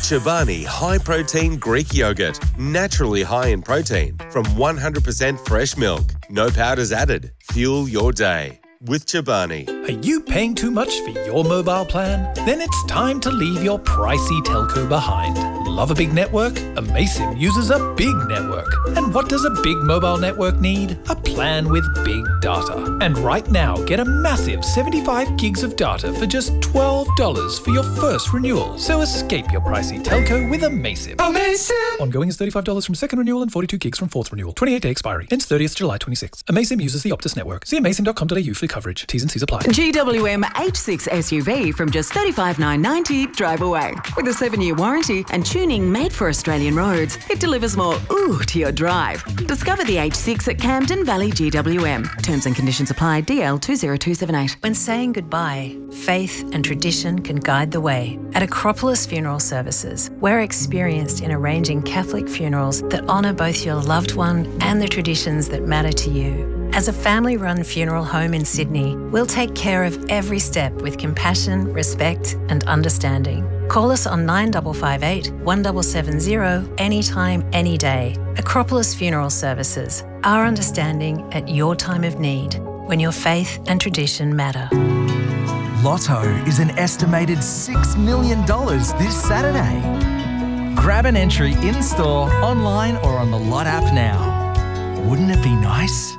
Chobani high-protein Greek yogurt, naturally high in protein from 100% fresh milk. No powders added. Fuel your day with Chobani. Are you paying too much for your mobile plan? Then it's time to leave your pricey telco behind. Love a big network? Amaysim uses a big network. And what does a big mobile network need? A plan with big data. And right now, get a massive 75 gigs of data for just $12 for your first renewal. So escape your pricey telco with Amaysim. Amaysim! Ongoing is $35 from second renewal and 42 gigs from fourth renewal. 28-day expiry. Ends 30th July 26. Amaysim uses the Optus network. See amaysim.com.au for coverage. T's and C's apply. GWM H6 SUV from just $35,990 drive away. With a 7-year warranty and tuning made for Australian roads, it delivers more ooh to your drive. Discover the H6 at Camden Valley GWM. Terms and conditions apply. DL 20278. When saying goodbye, faith and tradition can guide the way. At Acropolis Funeral Services, we're experienced in arranging Catholic funerals that honour both your loved one and the traditions that matter to you. As a family-run funeral home in Sydney, we'll take care of every step with compassion, respect and understanding. Call us on 9558 1770 anytime, any day. Acropolis Funeral Services. Our understanding at your time of need, when your faith and tradition matter. Lotto is an estimated $6 million this Saturday. Grab an entry in-store, online or on the Lot app now. Wouldn't it be nice?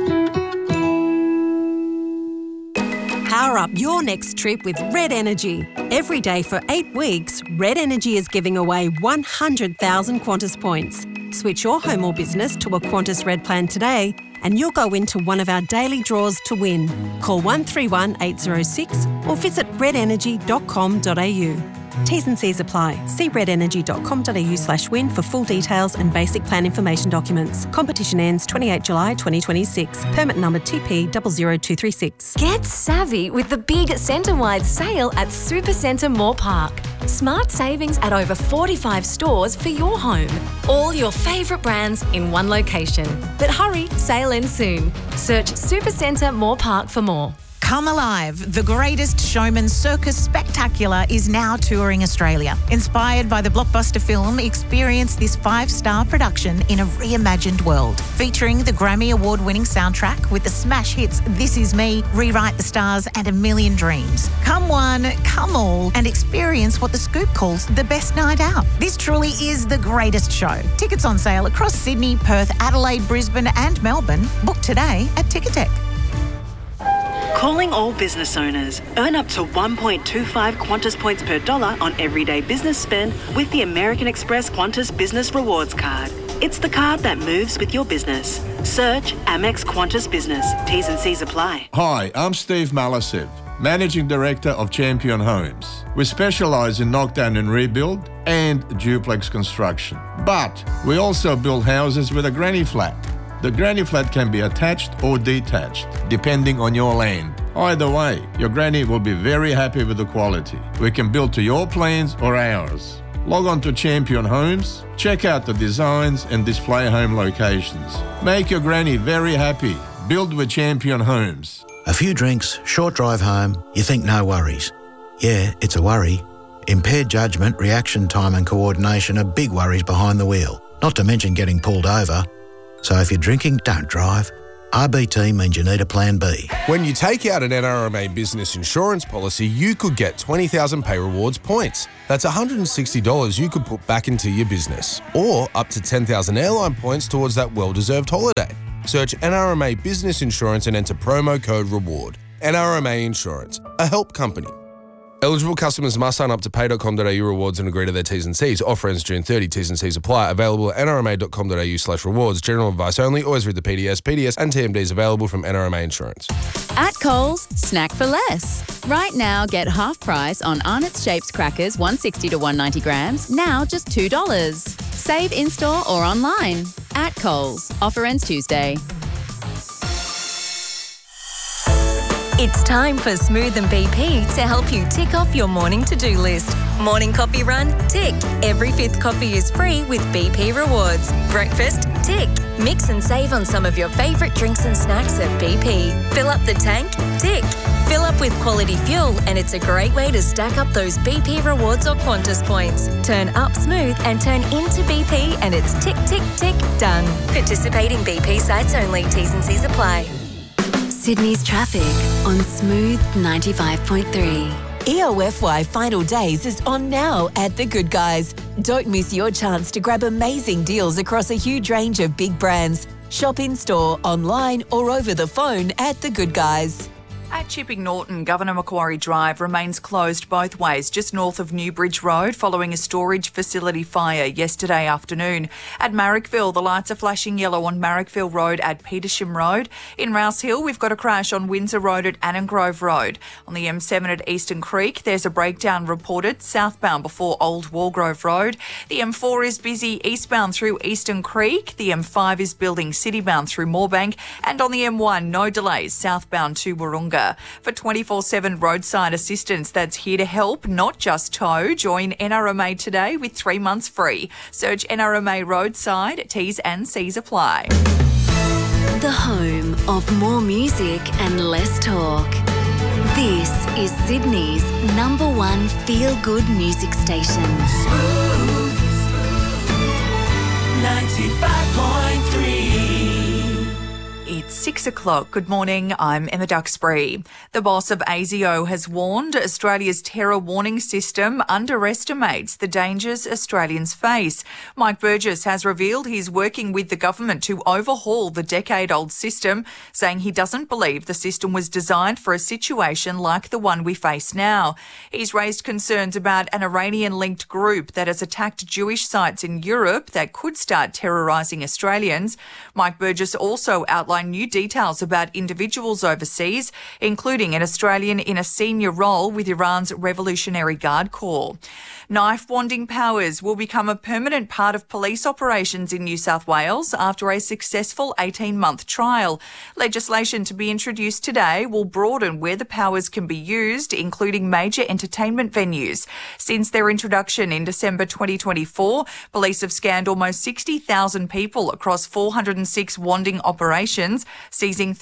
Power up your next trip with Red Energy. Every day for 8 weeks, Red Energy is giving away 100,000 Qantas points. Switch your home or business to a Qantas Red plan today and you'll go into one of our daily draws to win. Call 131 806 or visit redenergy.com.au. T's and C's apply. See redenergy.com.au/win for full details and basic plan information documents. Competition ends 28 July 2026. Permit number TP00236. Get savvy with the big centre-wide sale at Supercentre Moore Park. Smart savings at over 45 stores for your home. All your favourite brands in one location. But hurry, sale ends soon. Search Supercentre Moore Park for more. Come Alive, the greatest showman circus spectacular is now touring Australia. Inspired by the blockbuster film, experience this 5-star production in a reimagined world. Featuring the Grammy Award-winning soundtrack with the smash hits This Is Me, Rewrite the Stars and A Million Dreams. Come one, come all and experience what The Scoop calls the best night out. This truly is the greatest show. Tickets on sale across Sydney, Perth, Adelaide, Brisbane and Melbourne. Book today at Ticketek. Calling all business owners. Earn up to 1.25 Qantas points per dollar on everyday business spend with the American Express Qantas Business Rewards Card. It's the card that moves with your business. Search Amex Qantas Business. T's and C's apply. Hi, I'm Steve Malasev, Managing Director of Champion Homes. We specialise in knockdown and rebuild and duplex construction. But we also build houses with a granny flat. The granny flat can be attached or detached, depending on your land. Either way, your granny will be very happy with the quality. We can build to your plans or ours. Log on to Champion Homes, check out the designs and display home locations. Make your granny very happy. Build with Champion Homes. A few drinks, short drive home, you think no worries. Yeah, it's a worry. Impaired judgment, reaction time and coordination are big worries behind the wheel, not to mention getting pulled over. So if you're drinking, don't drive. RBT means you need a plan B. When you take out an NRMA business insurance policy, you could get 20,000 Pay Rewards points. That's $160 you could put back into your business. Or up to 10,000 airline points towards that well-deserved holiday. Search NRMA Business Insurance and enter promo code REWARD. NRMA Insurance, a help company. Eligible customers must sign up to pay.com.au rewards and agree to their T's and C's. Offer ends June 30. T's and C's apply. Available at nrma.com.au/rewards. General advice only. Always read the PDS. PDS and TMDs available from NRMA Insurance. At Coles, snack for less. Right now, get half price on Arnott's Shapes crackers, 160 to 190 grams, now just $2. Save in-store or online. At Coles. Offer ends Tuesday. It's time for Smooth and BP to help you tick off your morning to-do list. Morning coffee run? Tick. Every 5th coffee is free with BP Rewards. Breakfast? Tick. Mix and save on some of your favourite drinks and snacks at BP. Fill up the tank? Tick. Fill up with quality fuel and it's a great way to stack up those BP rewards or Qantas points. Turn up smooth and turn into BP and it's tick, tick, tick, done. Participating BP sites only. T's and C's apply. Sydney's traffic on Smooth 95.3. EOFY Final Days is on now at The Good Guys. Don't miss your chance to grab amazing deals across a huge range of big brands. Shop in-store, online or over the phone at The Good Guys. At Chipping Norton, Governor Macquarie Drive remains closed both ways just north of Newbridge Road following a storage facility fire yesterday afternoon. At Marrickville, the lights are flashing yellow on Marrickville Road at Petersham Road. In Rouse Hill, we've got a crash on Windsor Road at Annangrove Road. On the M7 at Eastern Creek, there's a breakdown reported southbound before Old Walgrove Road. The M4 is busy eastbound through Eastern Creek. The M5 is building citybound through Moorebank. And on the M1, no delays southbound to Wahroonga. For 24/7 roadside assistance that's here to help, not just tow, join NRMA today with 3 months free. Search NRMA Roadside, T's and C's apply. The home of more music and less talk. This is Sydney's #1 feel-good music station. Smooth 95.3. It's 6 o'clock. Good morning. I'm Emma Duxbury. The boss of ASIO has warned Australia's terror warning system underestimates the dangers Australians face. Mike Burgess has revealed he's working with the government to overhaul the decade-old system, saying he doesn't believe the system was designed for a situation like the one we face now. He's raised concerns about an Iranian-linked group that has attacked Jewish sites in Europe that could start terrorising Australians. Mike Burgess also outlined new details about individuals overseas, including an Australian in a senior role with Iran's Revolutionary Guard Corps. Knife-wanding powers will become a permanent part of police operations in New South Wales after a successful 18-month trial. Legislation to be introduced today will broaden where the powers can be used, including major entertainment venues. Since their introduction in December 2024, police have scanned almost 60,000 people across 406 wanding operations, seizing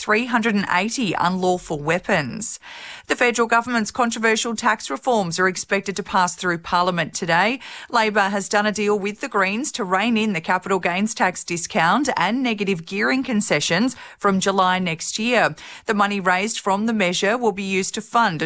380 unlawful weapons. The federal government's controversial tax reforms are expected to pass through Parliament today. Labor has done a deal with the Greens to rein in the capital gains tax discount and negative gearing concessions from July next year. The money raised from the measure will be used to fund a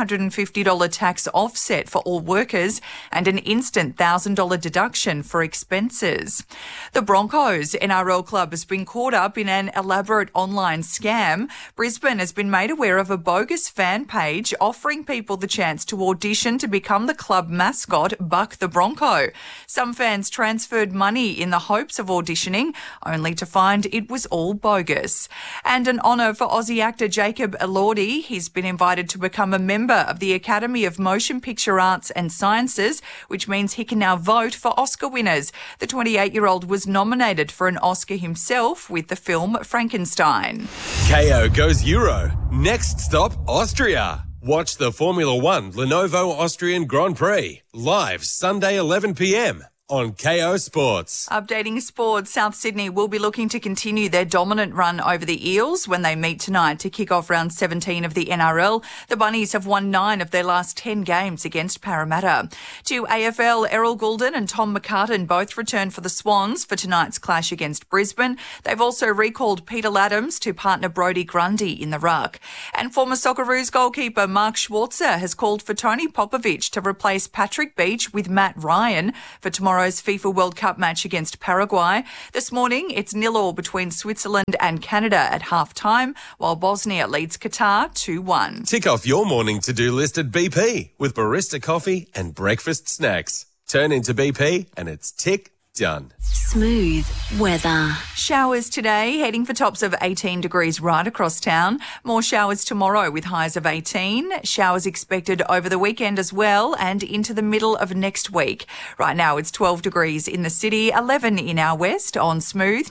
$250 tax offset for all workers and an instant $1,000 deduction for expenses. The Broncos NRL club has been caught up in an elaborate online scam. Brisbane has been made aware of a bogus fan page offering people the chance to audition to become the club mascot, Buck the Bronco. Some fans transferred money in the hopes of auditioning, only to find it was all bogus. And an honour for Aussie actor Jacob Elordi. He's been invited to become a member of the Academy of Motion Picture Arts and Sciences, which means he can now vote for Oscar winners. The 28-year-old was nominated for an Oscar himself with the film Frankenstein. KO goes Euro. Next stop, Austria. Watch the Formula One Lenovo Austrian Grand Prix live Sunday 11 p.m. on KO Sports. Updating sports, South Sydney will be looking to continue their dominant run over the Eels when they meet tonight to kick off round 17 of the NRL. The Bunnies have won 9 of their last 10 games against Parramatta. To AFL, Errol Goulden and Tom McCartan both return for the Swans for tonight's clash against Brisbane. They've also recalled Peter Laddams to partner Brodie Grundy in the ruck. And former Socceroos goalkeeper Mark Schwarzer has called for Tony Popovic to replace Patrick Beach with Matt Ryan for tomorrow's FIFA World Cup match against Paraguay. This morning, it's 0-0 between Switzerland and Canada at half-time, while Bosnia leads Qatar 2-1. Tick off your morning to-do list at BP with barista coffee and breakfast snacks. Turn into BP and it's tick done. Smooth weather. Showers today, heading for tops of 18 degrees right across town. More showers tomorrow with highs of 18. Showers expected over the weekend as well and into the middle of next week. Right now it's 12 degrees in the city, 11 in our west on Smooth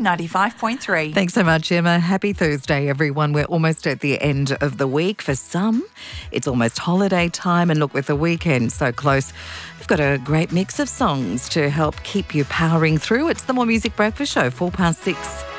95.3. Thanks so much, Emma. Happy Thursday, everyone. We're almost at the end of the week. For some, it's almost holiday time, and look, with the weekend so close, we've got a great mix of songs to help keep you powering through. It's the More Music Breakfast Show, 6:04.